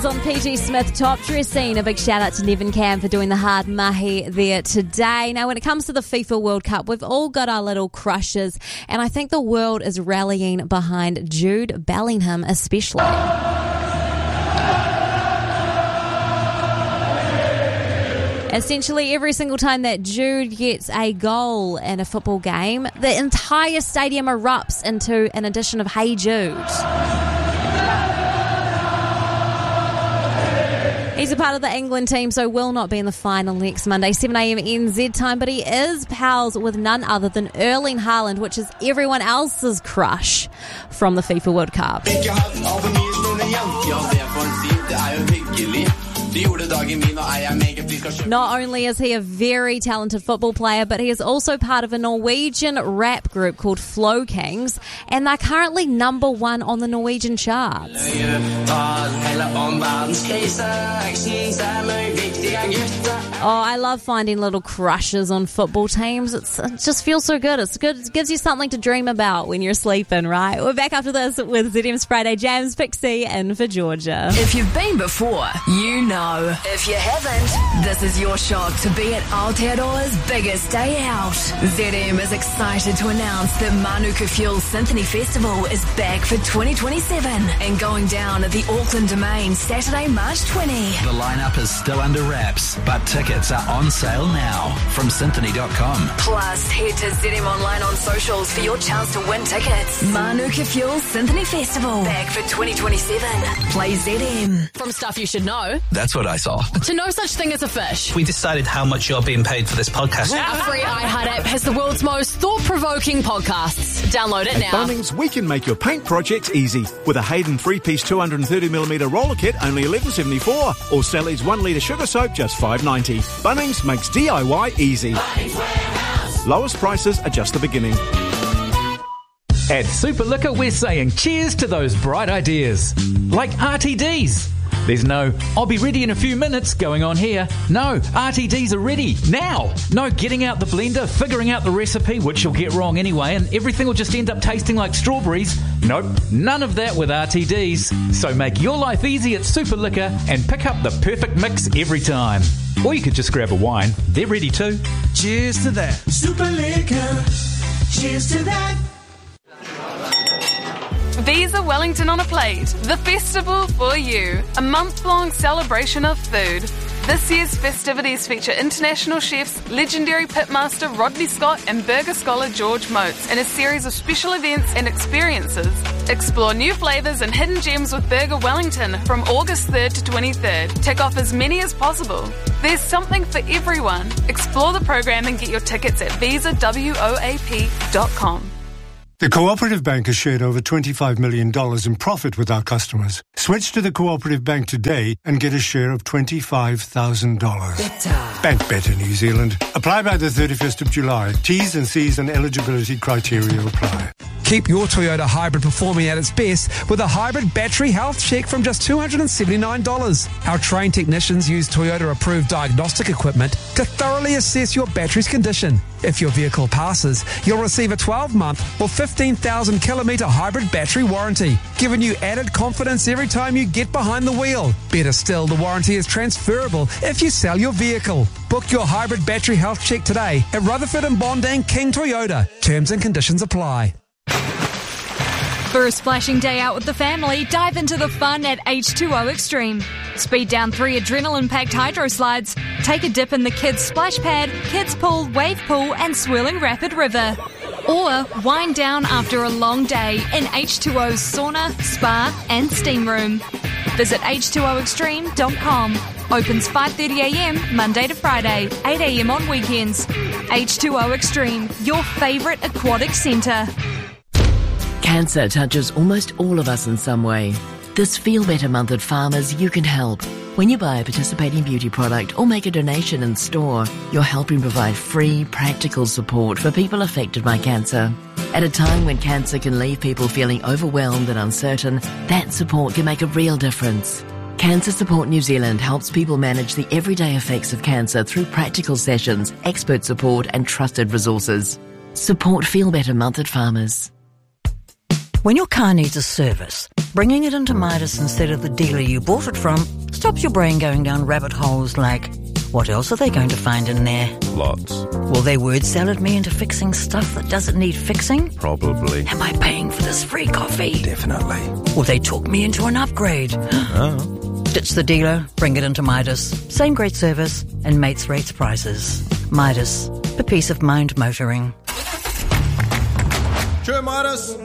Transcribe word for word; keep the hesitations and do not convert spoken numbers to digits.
on P G Smith Top Dress Scene. A big shout out to Nevin Cam for doing the hard mahi there today. Now, when it comes to the FIFA World Cup, we've all got our little crushes, and I think the world is rallying behind Jude Bellingham especially. Essentially, every single time that Jude gets a goal in a football game, the entire stadium erupts into an edition of Hey Jude. He's a part of the England team, so will not be in the final next Monday, seven a.m. N Z time, but he is pals with none other than Erling Haaland, which is everyone else's crush from the FIFA World Cup. Not only is he a very talented football player, but he is also part of a Norwegian rap group called Flow Kings, and they're currently number one on the Norwegian charts. Oh, I love finding little crushes on football teams. It's, it just feels so good. It's good. It gives you something to dream about when you're sleeping, right? We're back after this with Z M's Friday Jams. Pixie in for Georgia. If you've been before, you know. If you haven't, this is your shot to be at Aotearoa's biggest day out. Z M is excited to announce that Manuka Fuel Symphony Festival is back for twenty twenty-seven and going down at the Auckland Domain Saturday, March twentieth. The lineup is still under wraps, but tickets are on sale now from symphony dot com. Plus, head to Z M Online on socials for your chance to win tickets. Manuka Fuel Symphony Festival, back for twenty twenty-seven. Play Z M. From stuff you should know. That's what I saw. To no such thing as a fish. We decided how much you're being paid for this podcast. Our free iHeart app has the world's most thought-provoking podcasts. Download it At now. Bunnings, we can make your paint projects easy. With a Hayden three-piece two hundred thirty millimetre roller kit, only eleven seventy-four, or Sally's one litre sugar soap, just five ninety. Bunnings makes D I Y easy. Lowest prices are just the beginning. At Super Liquor, we're saying cheers to those bright ideas. Like R T Ds. There's no, I'll be ready in a few minutes going on here. No, R T Ds are ready now. No getting out the blender, figuring out the recipe, which you'll get wrong anyway, and everything will just end up tasting like strawberries. Nope, none of that with R T Ds. So make your life easy at Super Liquor and pick up the perfect mix every time. Or you could just grab a wine. They're ready too. Cheers to that. Super Liquor. Cheers to that. Visa Wellington on a Plate, the festival for you. A month-long celebration of food. This year's festivities feature international chefs, legendary pitmaster Rodney Scott and burger scholar George Motes in a series of special events and experiences. Explore new flavours and hidden gems with Burger Wellington from August third to twenty-third. Tick off as many as possible. There's something for everyone. Explore the program and get your tickets at visa woap dot com. The Cooperative Bank has shared over twenty-five million dollars in profit with our customers. Switch to the Cooperative Bank today and get a share of twenty-five thousand dollars. Better. Bank Better New Zealand. Apply by the thirty-first of July. T's and C's and eligibility criteria apply. Keep your Toyota hybrid performing at its best with a hybrid battery health check from just two hundred seventy-nine dollars. Our trained technicians use Toyota-approved diagnostic equipment to thoroughly assess your battery's condition. If your vehicle passes, you'll receive a twelve-month or fifteen thousand kilometre hybrid battery warranty, giving you added confidence every time you get behind the wheel. Better still, the warranty is transferable if you sell your vehicle. Book your hybrid battery health check today at Rutherford and Bondang King Toyota. Terms and conditions apply. For a splashing day out with the family, dive into the fun at H two O Extreme. Speed down three adrenaline-packed hydro slides, take a dip in the kids' splash pad, kids' pool, wave pool and swirling rapid river. Or wind down after a long day in H two O's sauna, spa and steam room. Visit H two O extreme dot com. Opens five thirty a.m. Monday to Friday, eight a.m. on weekends. H two O Extreme, your favourite aquatic centre. Cancer touches almost all of us in some way. This Feel Better Month at Farmers, you can help. When you buy a participating beauty product or make a donation in store, you're helping provide free, practical support for people affected by cancer. At a time when cancer can leave people feeling overwhelmed and uncertain, that support can make a real difference. Cancer Support New Zealand helps people manage the everyday effects of cancer through practical sessions, expert support and trusted resources. Support Feel Better Month at Farmers. When your car needs a service, bringing it into Midas instead of the dealer you bought it from stops your brain going down rabbit holes like, what else are they going to find in there? Lots. Will they word salad me into fixing stuff that doesn't need fixing? Probably. Am I paying for this free coffee? Definitely. Will they talk me into an upgrade? Oh. Ditch the dealer, bring it into Midas. Same great service and mates rates prices. Midas, for peace of mind motoring. Sure, Midas.